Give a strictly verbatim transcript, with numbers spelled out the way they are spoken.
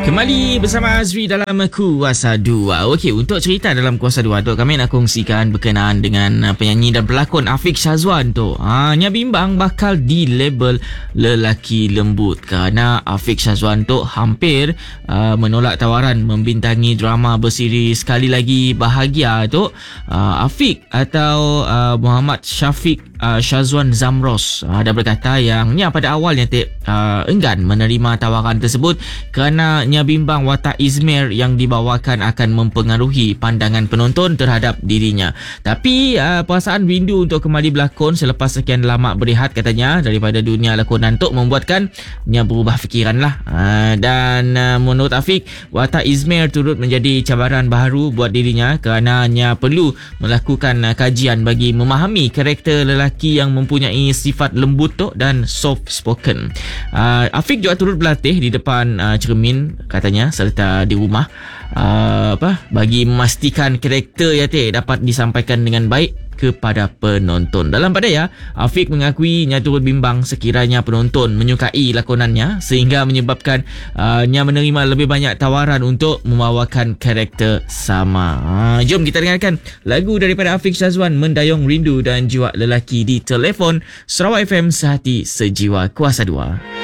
Kembali bersama Azri dalam Kuasa dua. Okey, untuk cerita dalam Kuasa dua tu, kami nak kongsikan berkenaan dengan penyanyi dan pelakon Afiq Syazwan tu. Ha, Nya bimbang bakal dilabel lelaki lembut kerana Afiq Syazwan tu hampir uh, menolak tawaran membintangi drama bersiri Sekali Lagi Bahagia tu. Uh, Afiq atau uh, Muhammad Syafiq uh, Syazwan Zamros uh, dah berkata yang Nya pada awalnya te, uh, enggan menerima tawaran tersebut kerana Nya bimbang watak Izmir yang dibawakan akan mempengaruhi pandangan penonton terhadap dirinya. Tapi uh, perasaan rindu untuk kembali berlakon selepas sekian lama berehat katanya daripada dunia lakonan tu membuatkan Nya berubah fikiran lah. Uh, dan uh, menurut Afiq, watak Izmir turut menjadi cabaran baharu buat dirinya kerana Nya perlu melakukan uh, kajian bagi memahami karakter lelaki yang mempunyai sifat lembut tu dan soft spoken. Uh, Afiq juga turut berlatih di depan uh, cermin katanya serta di rumah uh, apa bagi memastikan karakter ya teh dapat disampaikan dengan baik kepada penonton. Dalam padaya, Afiq mengakui Nya turut bimbang sekiranya penonton menyukai lakonannya sehingga menyebabkan uh, Nya menerima lebih banyak tawaran untuk membawakan karakter sama. Uh, jom kita dengarkan lagu daripada Afiq Syazwan, Mendayung Rindu dan Jiwa Lelaki di Telefon Sarawak F M, Sehati Sejiwa Kuasa dua.